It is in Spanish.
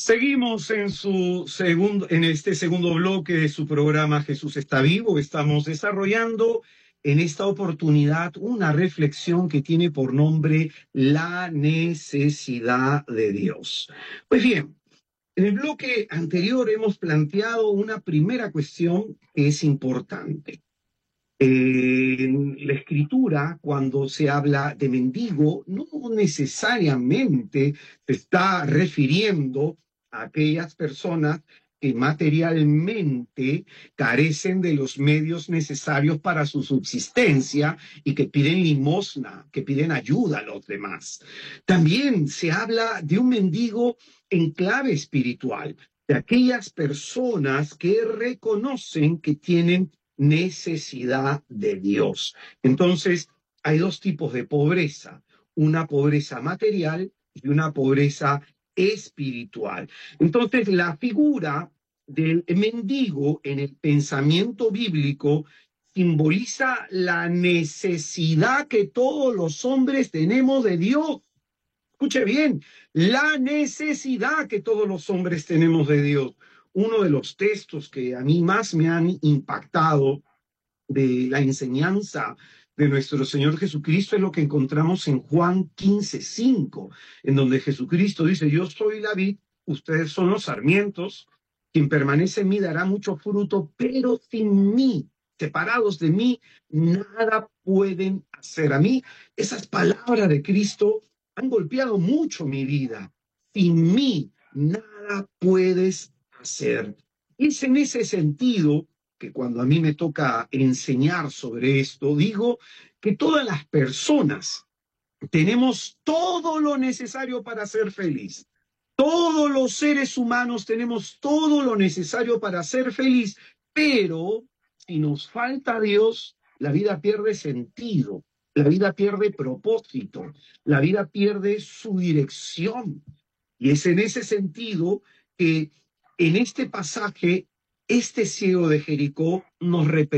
Seguimos en este segundo bloque de su programa Jesús está vivo. Estamos desarrollando en esta oportunidad una reflexión que tiene por nombre la necesidad de Dios. Pues bien, en el bloque anterior hemos planteado una primera cuestión que es importante. En la escritura, cuando se habla de mendigo, no necesariamente se está refiriendo a aquellas personas que materialmente carecen de los medios necesarios para su subsistencia y que piden limosna, que piden ayuda a los demás. También se habla de un mendigo en clave espiritual, de aquellas personas que reconocen que tienen necesidad de Dios. Entonces, hay dos tipos de pobreza, una pobreza material y una pobreza espiritual. Entonces, la figura del mendigo en el pensamiento bíblico simboliza la necesidad que todos los hombres tenemos de Dios. Escuche bien, la necesidad que todos los hombres tenemos de Dios. Uno de los textos que a mí más me han impactado de la enseñanza de nuestro Señor Jesucristo es lo que encontramos en Juan 15:5, en donde Jesucristo dice: yo soy la vid, ustedes son los sarmientos, quien permanece en mí dará mucho fruto, pero sin mí, separados de mí, nada pueden hacer. A mí esas palabras de Cristo han golpeado mucho mi vida. Sin mí, nada puedes hacer. Es en ese sentido que cuando a mí me toca enseñar sobre esto, digo que todas las personas tenemos todo lo necesario para ser feliz. Todos los seres humanos tenemos todo lo necesario para ser feliz, pero si nos falta Dios, la vida pierde sentido, la vida pierde propósito, la vida pierde su dirección. Y es en ese sentido que en este pasaje, este ciego de Jericó nos representa